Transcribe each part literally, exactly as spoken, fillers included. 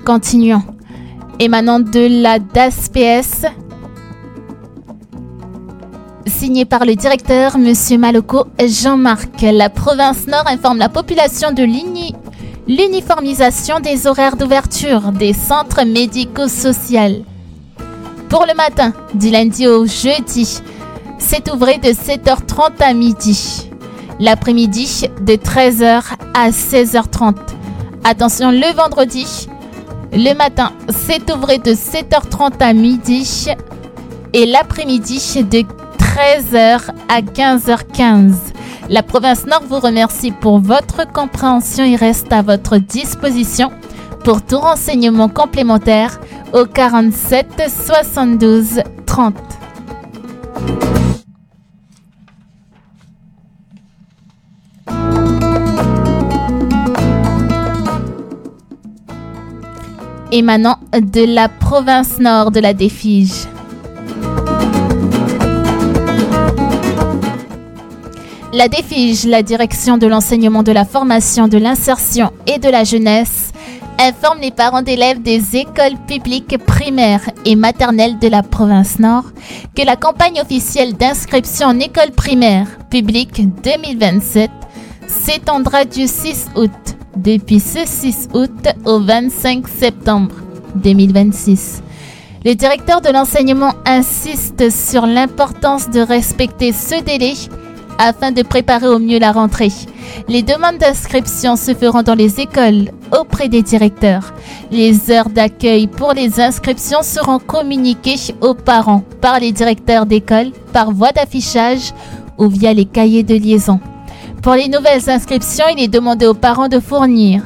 continuons. Émanant de la D A S P S, signé par le directeur M. Maloko Jean-Marc. La province Nord informe la population de l'uni- l'uniformisation des horaires d'ouverture des centres médico-sociaux. Pour le matin, du lundi au jeudi, c'est ouvré de sept heures trente à midi. L'après-midi, de treize heures à seize heures trente. Attention, le vendredi, le matin, c'est ouvré de sept heures trente à midi et l'après-midi de treize heures à quinze heures quinze. La province Nord vous remercie pour votre compréhension et reste à votre disposition pour tout renseignement complémentaire au quarante-sept soixante-douze trente. Émanant de la province Nord de la Défige. La Défige, la direction de l'enseignement, de la formation, de l'insertion et de la jeunesse, informe les parents d'élèves des écoles publiques primaires et maternelles de la province Nord que la campagne officielle d'inscription en école primaire publique deux mille vingt-sept s'étendra du six août, depuis ce six août au vingt-cinq septembre deux mille vingt-six. Le directeur de l'enseignement insiste sur l'importance de respecter ce délai afin de préparer au mieux la rentrée. Les demandes d'inscription se feront dans les écoles auprès des directeurs. Les heures d'accueil pour les inscriptions seront communiquées aux parents par les directeurs d'école par voie d'affichage ou via les cahiers de liaison. Pour les nouvelles inscriptions, il est demandé aux parents de fournir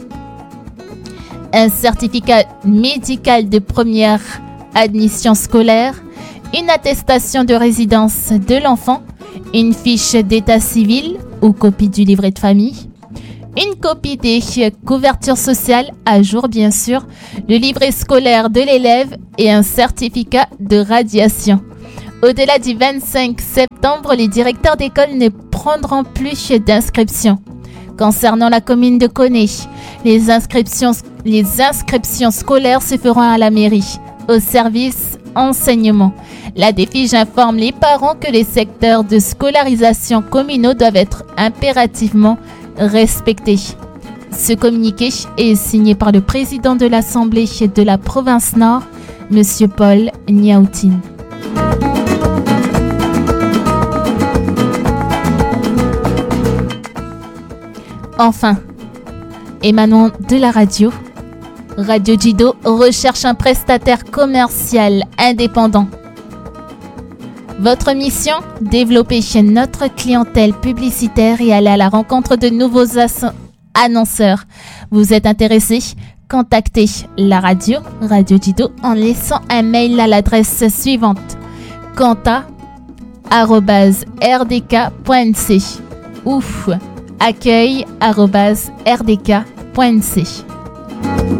un certificat médical de première admission scolaire, une attestation de résidence de l'enfant, une fiche d'état civil ou copie du livret de famille, une copie des couvertures sociales à jour bien sûr, le livret scolaire de l'élève et un certificat de radiation. Au-delà du vingt-cinq septembre, les directeurs d'école ne prendront plus d'inscription. Concernant la commune de Koné, les inscriptions, les inscriptions scolaires se feront à la mairie, au service enseignement. La Défige informe les parents que les secteurs de scolarisation communaux doivent être impérativement respectés. Ce communiqué est signé par le président de l'Assemblée de la province Nord, M. Paul Niaoutine. Enfin, émanant de la radio, Radio Jido recherche un prestataire commercial indépendant. Votre mission, développer chez notre clientèle publicitaire et aller à la rencontre de nouveaux ass- annonceurs. Vous êtes intéressé? Contactez la radio, Radio Jido, en laissant un mail à l'adresse suivante: contact arobase r d k point n c ou accueil arobase r d k point n c.